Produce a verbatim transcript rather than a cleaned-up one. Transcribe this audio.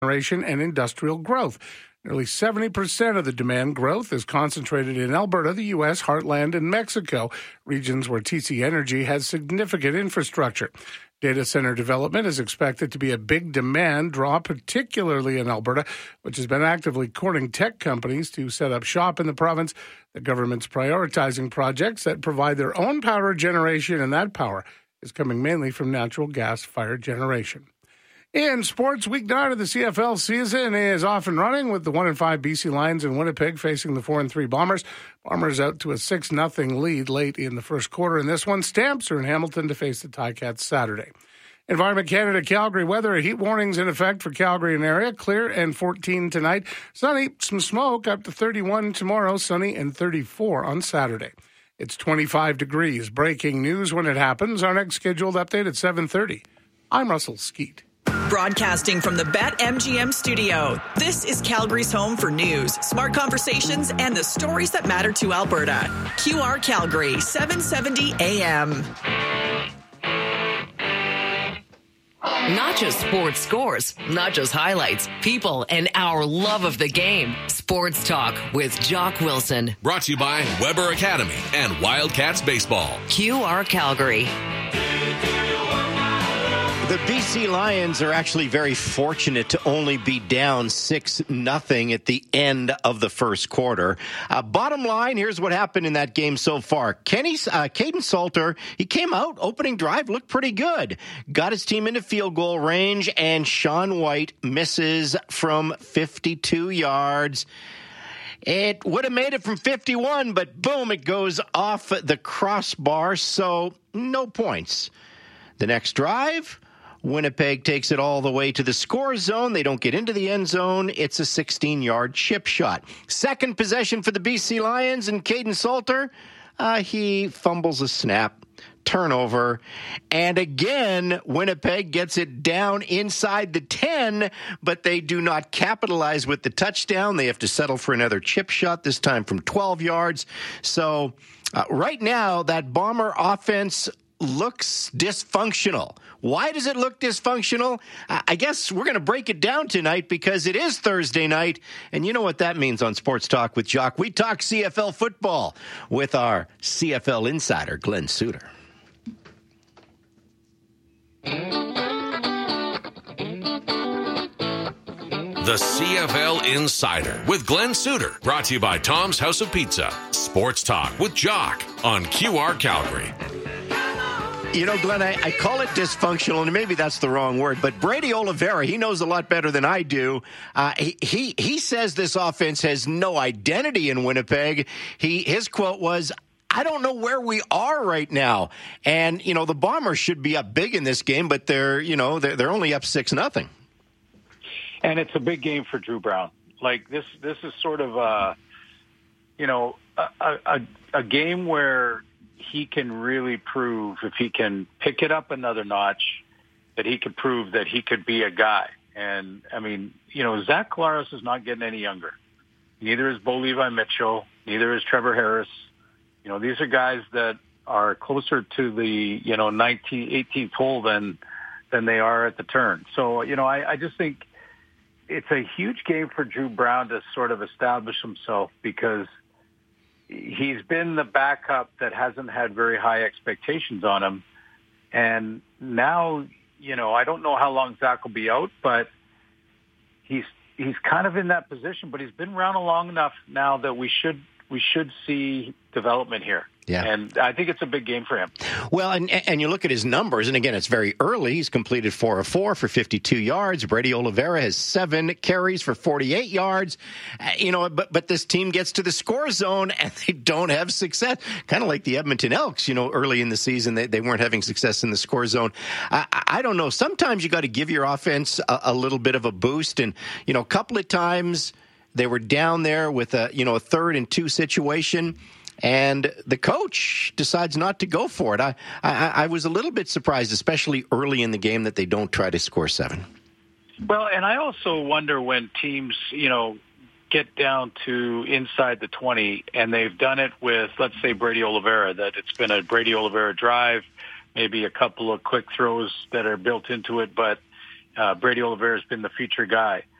generation and industrial growth. Nearly seventy percent of the demand growth is concentrated in Alberta, the U S heartland, and Mexico, regions where T C Energy has significant infrastructure. Data center development is expected to be a big demand draw, particularly in Alberta, which has been actively courting tech companies to set up shop in the province. The government's prioritizing projects that provide their own power generation, and that power is coming mainly from natural gas-fired generation. In sports, week nine of the C F L season is off and running with the one and five B C Lions in Winnipeg facing the four and three Bombers. Bombers out to a six nothing lead late in the first quarter in this one. Stamps are in Hamilton to face the Ticats Saturday. Environment Canada Calgary weather, heat warnings in effect for Calgary and area. Clear and fourteen tonight. Sunny, some smoke up to thirty-one tomorrow. Sunny and thirty-four on Saturday. It's twenty-five degrees. Breaking news when it happens. Our next scheduled update at seven thirty. I'm Russell Skeet. Broadcasting from the BetMGM studio, this is Calgary's home for news, smart conversations, and the stories that matter to Alberta. Q R Calgary, seven seventy A M. Not just sports scores, not just highlights, people, and our love of the game. Sports Talk with Jock Wilson. Brought to you by Weber Academy and Wildcats Baseball. Q R Calgary. The B C Lions are actually very fortunate to only be down six nothing at the end of the first quarter. Uh, bottom line, here's what happened in that game so far. Kenny, uh, Caden Salter, he came out, opening drive, looked pretty good. Got his team into field goal range, and Sean White misses from fifty-two yards. It would have made it from fifty-one, but boom, it goes off the crossbar, so no points. The next drive, Winnipeg takes it all the way to the score zone. They don't get into the end zone. It's a sixteen-yard chip shot. Second possession for the B C Lions, and Caden Salter, uh, he fumbles a snap, turnover, and again, Winnipeg gets it down inside the ten, but they do not capitalize with the touchdown. They have to settle for another chip shot, this time from twelve yards. So uh, right now, that Bomber offense looks dysfunctional. Why does it look dysfunctional? I guess we're going to break it down tonight because it is Thursday night, and you know what that means on Sports Talk with Jock. We talk C F L football with our C F L insider, Glenn Suter. The C F L Insider with Glenn Suter, brought to you by Tom's House of Pizza. Sports Talk with Jock on Q R Calgary. You know, Glenn, I, I call it dysfunctional, and maybe that's the wrong word, but Brady Oliveira, he knows a lot better than I do. Uh, he, he he says this offense has no identity in Winnipeg. He His quote was, I don't know where we are right now. And, you know, the Bombers should be up big in this game, but they're, you know, they're, they're only up six nothing. And it's a big game for Drew Brown. Like, this this is sort of, a, you know, a, a, a game where he can really prove, if he can pick it up another notch, that he could prove that he could be a guy. And, I mean, you know, Zach Collaros is not getting any younger. Neither is Bo Levi Mitchell. Neither is Trevor Harris. You know, these are guys that are closer to the, you know, nineteenth, eighteenth hole than, than they are at the turn. So, you know, I, I just think it's a huge game for Drew Brown to sort of establish himself, because he's been the backup that hasn't had very high expectations on him. And now, you know, I don't know how long Zach will be out, but he's he's kind of in that position. But he's been around long enough now that we should we should see development here. Yeah. And I think it's a big game for him. Well, and and you look at his numbers, and again, it's very early. He's completed four of four for fifty-two yards. Brady Oliveira has seven carries for forty-eight yards. Uh, you know, but but this team gets to the score zone, and they don't have success. Kind of like the Edmonton Elks, you know, early in the season, they, they weren't having success in the score zone. I, I don't know. Sometimes you got to give your offense a, a little bit of a boost. And, you know, a couple of times they were down there with a, you know, a third and two situation, and the coach decides not to go for it. I, I, I was a little bit surprised, especially early in the game, that they don't try to score seven. Well, and I also wonder when teams, you know, get down to inside the twenty, and they've done it with, let's say, Brady Oliveira, that it's been a Brady Oliveira drive, maybe a couple of quick throws that are built into it, but Uh, Brady Oliveira has been the feature guy.